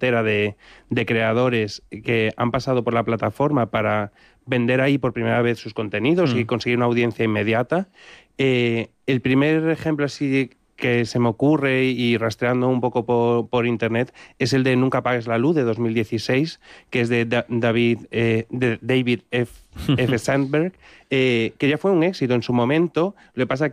cantera de creadores que han pasado por la plataforma para vender ahí por primera vez sus contenidos y conseguir una audiencia inmediata. El primer ejemplo así que se me ocurre y rastreando un poco por internet es el de Nunca apagues la luz de 2016, que es de David F. Sandberg, que ya fue un éxito en su momento. Lo que pasa